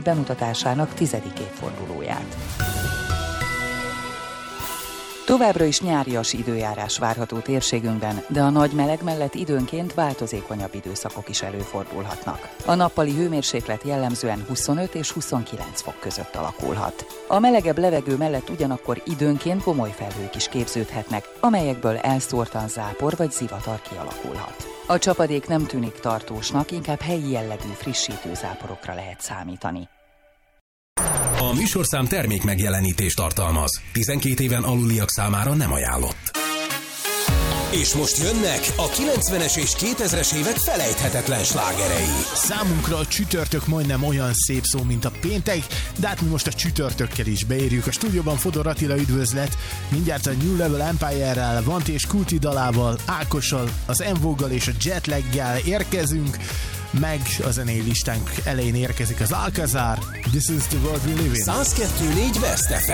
bemutatásának 10. évfordulóját. Továbbra is nyárias időjárás várható térségünkben, de a nagy meleg mellett időnként változékonyabb időszakok is előfordulhatnak. A nappali hőmérséklet jellemzően 25 és 29 fok között alakulhat. A melegebb levegő mellett ugyanakkor időnként gomoly felhők is képződhetnek, amelyekből elszórtan zápor vagy zivatar kialakulhat. A csapadék nem tűnik tartósnak, inkább helyi jellegű frissítő záporokra lehet számítani. A műsorszám termék megjelenítést tartalmaz. 12 éven aluliak számára nem ajánlott. És most jönnek a 90-es és 2000-es évek felejthetetlen slágerei. Számunkra a csütörtök majdnem olyan szép szó, mint a péntek, de hát mi most a csütörtökkel is beérjük. A stúdióban Fodor Attila, üdvözlet! Mindjárt a New Level Empire-rel, Vanti és Kulti dalával, Ákossal, az Envogue-gal és a Jetlag-gel érkezünk, meg a zenei listánk elején érkezik az Alcazar, This is the World We Live In. 102.4 West FM.